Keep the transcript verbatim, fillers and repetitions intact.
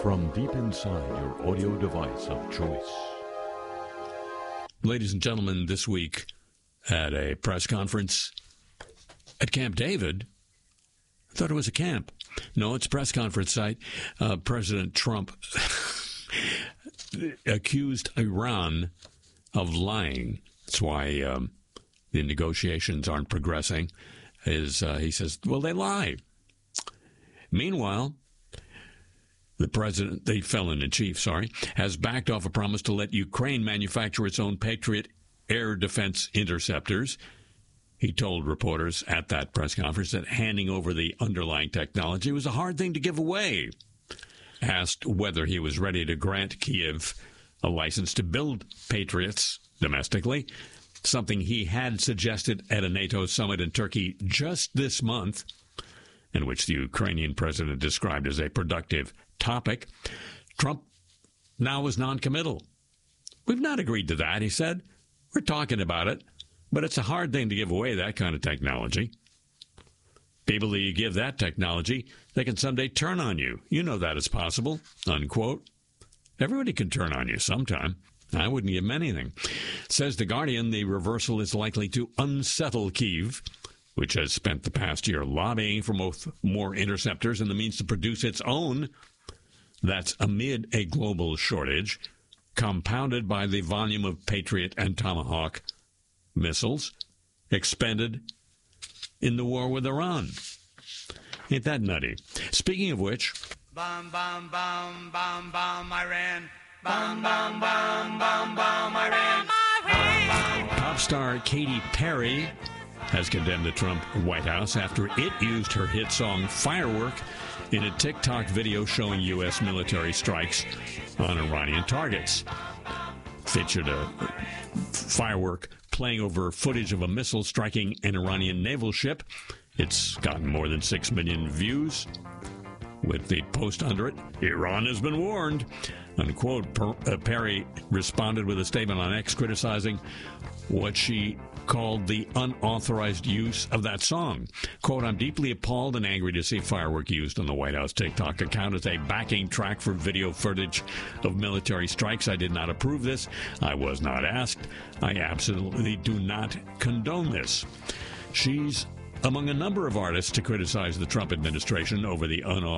from deep inside your audio device of choice. Ladies and gentlemen, this week at a press conference at Camp David, I thought it was a camp. No, it's a press conference site. Uh, President Trump accused Iran of lying. That's why um, the negotiations aren't progressing. Is uh, he says, well, they lie. Meanwhile, the president, the felon-in-chief, sorry, has backed off a promise to let Ukraine manufacture its own Patriot air defense interceptors. He told reporters at that press conference that handing over the underlying technology was a hard thing to give away. Asked whether he was ready to grant Kiev a license to build Patriots domestically, something he had suggested at a NATO summit in Turkey just this month, in which the Ukrainian president described as a productive topic, Trump now was noncommittal. We've not agreed to that, he said. We're talking about it, but it's a hard thing to give away that kind of technology. People that you give that technology, they can someday turn on you. You know that is possible, unquote. Everybody can turn on you sometime. I wouldn't give them anything. Says The Guardian, the reversal is likely to unsettle Kyiv, which has spent the past year lobbying for more interceptors and the means to produce its own. That's amid a global shortage, compounded by the volume of Patriot and Tomahawk missiles expended in the war with Iran. Ain't that nutty? Speaking of which... Bum, bum, bum, bum, bum, Iran. Bum, bum, bum, bum, bum, Iran. Pop star Katy Perry has condemned the Trump White House after it used her hit song Firework in a TikTok video showing U S military strikes on Iranian targets. Featured a firework playing over footage of a missile striking an Iranian naval ship. It's gotten more than six million views, with the post under it, Iran has been warned, unquote. Per, uh, Perry responded with a statement on X criticizing what she called the unauthorized use of that song. Quote, I'm deeply appalled and angry to see firework used on the White House TikTok account as a backing track for video footage of military strikes. I did not approve this. I was not asked. I absolutely do not condone this. She's among a number of artists to criticize the Trump administration over the unauthorized